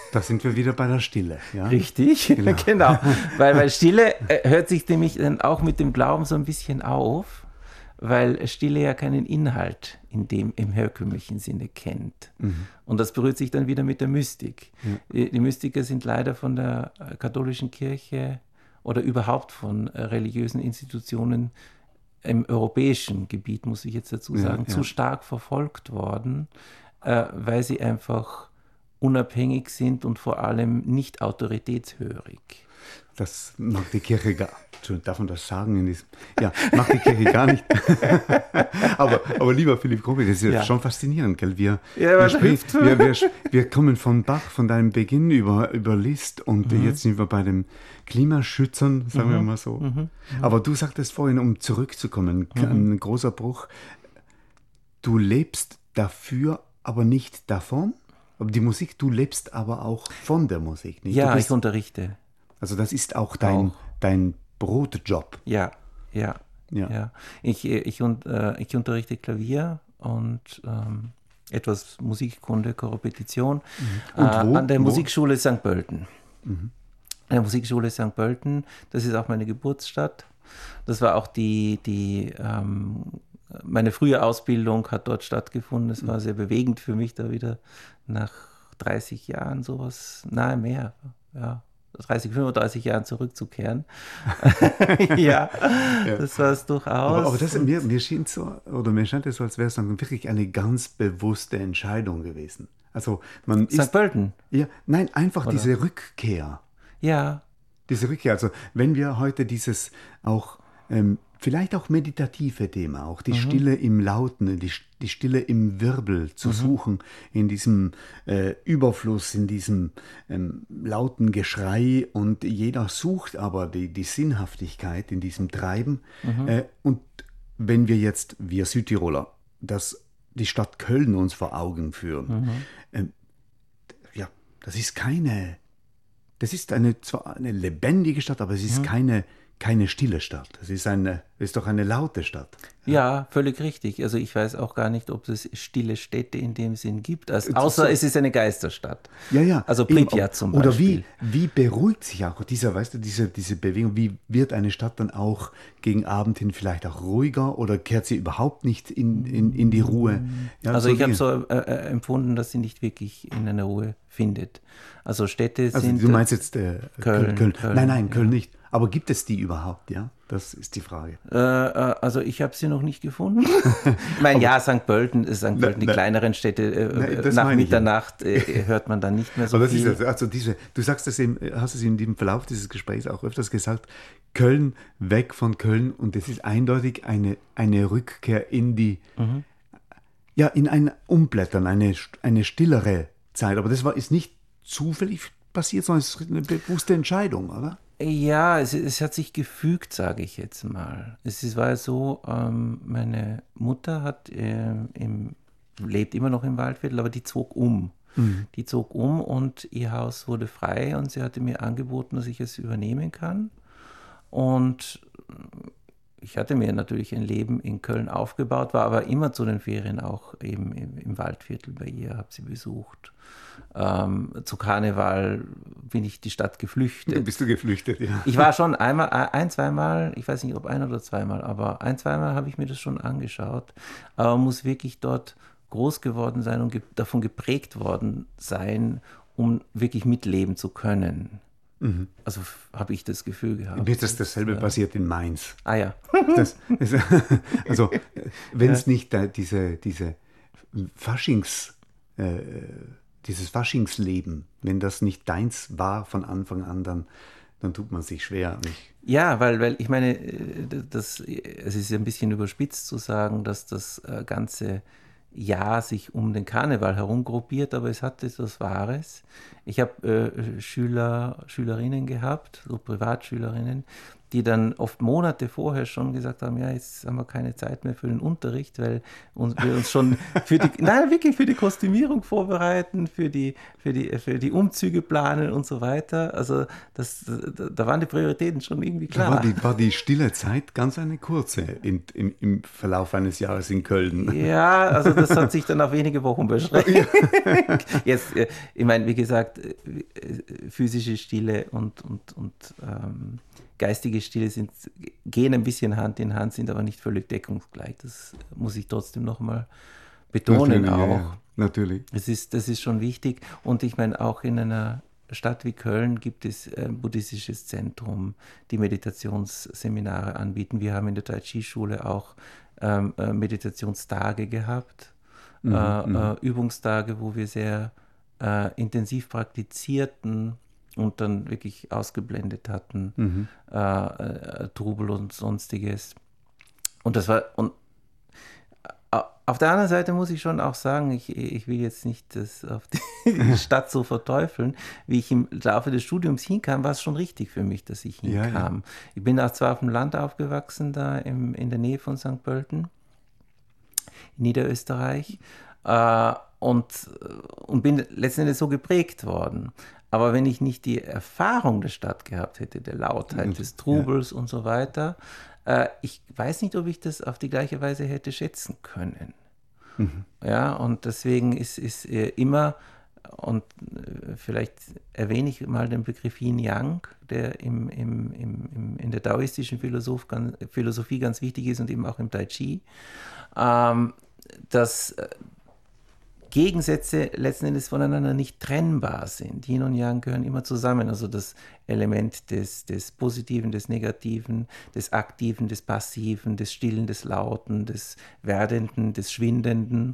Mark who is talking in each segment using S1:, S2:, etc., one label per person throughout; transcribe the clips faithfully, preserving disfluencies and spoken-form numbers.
S1: Da sind wir wieder bei der Stille. Ja?
S2: Richtig, genau. genau. Weil, weil Stille äh, hört sich nämlich dann auch mit dem Glauben so ein bisschen auf, weil Stille ja keinen Inhalt in dem, im herkömmlichen Sinne kennt. Mhm. Und das berührt sich dann wieder mit der Mystik. Ja. Die, die Mystiker sind leider von der katholischen Kirche oder überhaupt von äh, religiösen Institutionen im europäischen Gebiet, muss ich jetzt dazu sagen, ja, ja. zu stark verfolgt worden, äh, weil sie einfach unabhängig sind und vor allem nicht autoritätshörig.
S1: Das mag die Kirche gar nicht. Darf man das sagen? In diesem, ja, mag die Kirche gar nicht. aber, aber lieber Philipp Grobe, das ist ja, ja schon faszinierend, gell? Wir, ja, wir, sprich, wir, wir, wir kommen von Bach, von deinem Beginn über, über Liszt und mhm. jetzt sind wir bei den Klimaschützern, sagen mhm. wir mal so. Mhm. Aber du sagtest vorhin, um zurückzukommen, mhm. ein großer Bruch, du lebst dafür, aber nicht davon? Aber die Musik, du lebst aber auch von der Musik, nicht?
S2: Ja,
S1: bist,
S2: ich unterrichte.
S1: Also das ist auch dein, auch. dein Brotjob.
S2: Ja, ja, ja. ja. Ich, ich, und, äh, ich unterrichte Klavier und ähm, etwas Musikkunde, Korrepetition mhm. und wo? Äh, an der wo? Musikschule Sankt Pölten. Mhm. An der Musikschule Sankt Pölten, das ist auch meine Geburtsstadt. Das war auch die, die ähm, meine frühe Ausbildung hat dort stattgefunden. Es war sehr bewegend für mich, da wieder nach dreißig Jahren sowas, nahe mehr, ja. dreißig, fünfunddreißig Jahren zurückzukehren. ja, ja, das war es durchaus.
S1: Aber, aber das, mir, mir schien so, oder mir scheint es so, als wäre es dann wirklich eine ganz bewusste Entscheidung gewesen. Also man ist,
S2: Sankt Pölten?
S1: Ja, nein, einfach oder? Diese Rückkehr.
S2: Ja.
S1: Diese Rückkehr. Also wenn wir heute dieses auch, ähm, vielleicht auch meditative Thema, auch die mhm. Stille im Lauten, die, die Stille im Wirbel zu mhm. suchen, in diesem äh, Überfluss, in diesem ähm, lauten Geschrei und jeder sucht aber die, die Sinnhaftigkeit in diesem Treiben. Mhm. Äh, und wenn wir jetzt, wir Südtiroler, das, die Stadt Köln uns vor Augen führen, mhm. ähm, ja, das ist keine, das ist eine, zwar eine lebendige Stadt, aber es ist mhm. keine keine stille Stadt. Es ist eine, ist doch eine laute Stadt.
S2: Ja. ja, völlig richtig. Also ich weiß auch gar nicht, ob es stille Städte in dem Sinn gibt, also, außer so. Es ist eine Geisterstadt.
S1: Ja, ja.
S2: Also Pripyat zum Beispiel.
S1: Oder wie, wie beruhigt sich auch dieser, weißt du, diese, diese Bewegung, wie wird eine Stadt dann auch gegen Abend hin vielleicht auch ruhiger oder kehrt sie überhaupt nicht in, in, in die Ruhe?
S2: Ja, also so ich habe so äh, empfunden, dass sie nicht wirklich in einer Ruhe findet. Also Städte
S1: also
S2: sind...
S1: Du meinst jetzt äh,
S2: Köln,
S1: Köln.
S2: Köln.
S1: Nein, nein, Köln ja. nicht. Aber gibt es die überhaupt, ja? Das ist die Frage.
S2: Äh, also ich habe sie noch nicht gefunden. ich meine, ja, Sankt Pölten, Sankt Pölten, die na, kleineren Städte, äh, na, nach Mitternacht äh, hört man dann nicht mehr so
S1: Aber das
S2: viel.
S1: Ist also diese, du sagst das eben, hast es in dem Verlauf dieses Gesprächs auch öfters gesagt, Köln, weg von Köln und es ist eindeutig eine, eine Rückkehr in die, mhm. ja, in ein Umblättern, eine, eine stillere Zeit. Aber das war, ist nicht zufällig passiert, sondern es ist eine bewusste Entscheidung, oder?
S2: Ja, es, es hat sich gefügt, sage ich jetzt mal. Es ist, war ja so, ähm, meine Mutter hat, äh, im, lebt immer noch im Waldviertel, aber die zog um. Mhm. Die zog um und ihr Haus wurde frei und sie hatte mir angeboten, dass ich es übernehmen kann. Und ich hatte mir natürlich ein Leben in Köln aufgebaut, war aber immer zu den Ferien auch eben im, im Waldviertel bei ihr, habe sie besucht. Ähm, zu Karneval bin ich die Stadt geflüchtet.
S1: Bist du geflüchtet, ja.
S2: Ich war schon einmal, ein, zweimal, ich weiß nicht, ob ein oder zweimal, aber ein, zweimal habe ich mir das schon angeschaut. Aber man muss wirklich dort groß geworden sein und ge- davon geprägt worden sein, um wirklich mitleben zu können. Mhm. Also habe ich das Gefühl gehabt.
S1: Mir ist das dasselbe ja. passiert in Mainz.
S2: Ah ja.
S1: Das, das, also wenn es ja. nicht da, diese, diese Faschings... Äh, dieses Faschingsleben, wenn das nicht deins war von Anfang an, dann, dann tut man sich schwer. Ich
S2: ja, weil, weil ich meine, das, es ist ein bisschen überspitzt zu sagen, dass das ganze Jahr sich um den Karneval herum gruppiert, aber es hat etwas Wahres. Ich habe äh, Schüler, Schülerinnen gehabt, so Privatschülerinnen, die dann oft Monate vorher schon gesagt haben, ja, jetzt haben wir keine Zeit mehr für den Unterricht, weil uns, wir uns schon für die, nein, wirklich für die Kostümierung vorbereiten, für die, für die, für die Umzüge planen und so weiter. Also das, da waren die Prioritäten schon irgendwie klar.
S1: Da war die, war die stille Zeit ganz eine kurze in, im, im Verlauf eines Jahres in Köln.
S2: Ja, also das hat sich dann auf wenige Wochen beschränkt. Jetzt, ich meine, wie gesagt, physische Stille und, und, und ähm, geistige Stille sind, gehen ein bisschen Hand in Hand, sind aber nicht völlig deckungsgleich. Das muss ich trotzdem nochmal betonen.
S1: Natürlich,
S2: auch.
S1: Ja, ja. Natürlich.
S2: Das ist, das ist schon wichtig. Und ich meine, auch in einer Stadt wie Köln gibt es ein buddhistisches Zentrum, die Meditationsseminare anbieten. Wir haben in der Tai Chi Schule auch ähm, Meditationstage gehabt, mhm, äh, äh, Übungstage, wo wir sehr äh, intensiv praktizierten und dann wirklich ausgeblendet hatten, mhm. äh, äh, Trubel und Sonstiges. Und das war, und auf der anderen Seite muss ich schon auch sagen, ich, ich will jetzt nicht das auf die Stadt so verteufeln, wie ich im Laufe des Studiums hinkam, war es schon richtig für mich, dass ich hinkam. Ja, ja. Ich bin auch zwar auf dem Land aufgewachsen, da im, in der Nähe von Sankt Pölten, in Niederösterreich, äh, und, und bin letzten Endes so geprägt worden. Aber wenn ich nicht die Erfahrung der Stadt gehabt hätte, der Lautheit, des Trubels ja. und so weiter, äh, ich weiß nicht, ob ich das auf die gleiche Weise hätte schätzen können. Mhm. Ja, und deswegen ist, ist immer, und vielleicht erwähne ich mal den Begriff Yin Yang, der im, im, im, im, in der daoistischen Philosoph, ganz, Philosophie ganz wichtig ist und eben auch im Tai Chi, ähm, dass Gegensätze letzten Endes voneinander nicht trennbar sind. Yin und Yang gehören immer zusammen. Also das Element des, des Positiven, des Negativen, des Aktiven, des Passiven, des Stillen, des Lauten, des Werdenden, des Schwindenden.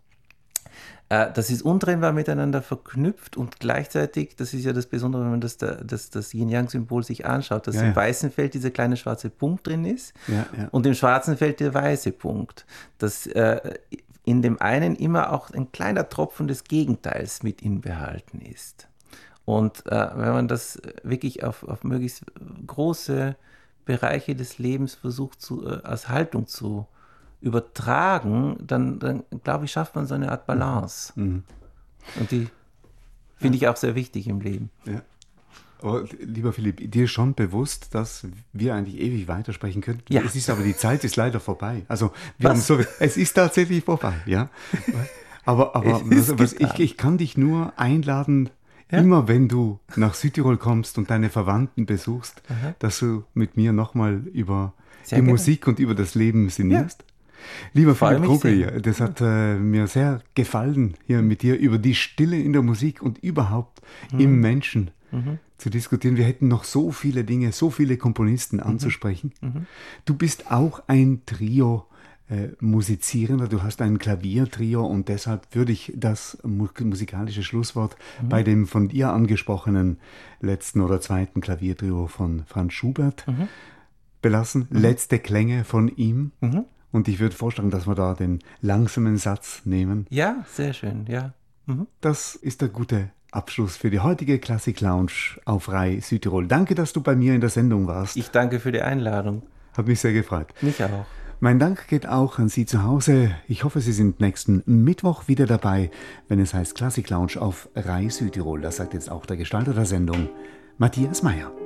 S2: Äh, das ist untrennbar miteinander verknüpft und gleichzeitig, das ist ja das Besondere, wenn man das, das, das Yin-Yang-Symbol sich anschaut, dass ja, im ja. weißen Feld dieser kleine schwarze Punkt drin ist
S1: ja, ja.
S2: und im schwarzen Feld der weiße Punkt. Das äh, in dem einen immer auch ein kleiner Tropfen des Gegenteils mit inbehalten ist. Und äh, wenn man das wirklich auf, auf möglichst große Bereiche des Lebens versucht zu, äh, als Haltung zu übertragen, dann, dann glaube ich, schafft man so eine Art Balance. Mhm. Und die finde ich auch sehr wichtig im Leben.
S1: Ja. Aber, lieber Philipp, dir ist schon bewusst, dass wir eigentlich ewig weitersprechen könnten.
S2: Ja.
S1: Es ist aber, die Zeit ist leider vorbei. Also wir haben so, es ist tatsächlich vorbei, ja. Aber, aber was, was, ich, ich kann dich nur einladen, ja? immer wenn du nach Südtirol kommst und deine Verwandten besuchst, aha. dass du mit mir nochmal über sehr die gerne. Musik und über das Leben sinnierst. Ja. Lieber Philipp Krugel, das hat äh, mir sehr gefallen, hier mit dir über die Stille in der Musik und überhaupt mhm. im Menschen mhm. zu diskutieren. Wir hätten noch so viele Dinge, so viele Komponisten mhm. anzusprechen. Mhm. Du bist auch ein Trio äh, Musizierender, du hast ein Klaviertrio und deshalb würde ich das mu- musikalische Schlusswort mhm. bei dem von dir angesprochenen letzten oder zweiten Klaviertrio von Franz Schubert mhm. belassen. Mhm. Letzte Klänge von ihm. Mhm. Und ich würde vorschlagen, dass wir da den langsamen Satz nehmen.
S2: Ja, sehr schön, ja. Mhm.
S1: Das ist der gute Abschluss für die heutige Klassik Lounge auf Rai Südtirol. Danke, dass du bei mir in der Sendung warst.
S2: Ich danke für die Einladung.
S1: Hat mich sehr gefreut.
S2: Mich auch.
S1: Mein Dank geht auch an Sie zu Hause. Ich hoffe, Sie sind nächsten Mittwoch wieder dabei, wenn es heißt Klassik Lounge auf Rai Südtirol. Das sagt jetzt auch der Gestalter der Sendung, Matthias Meyer.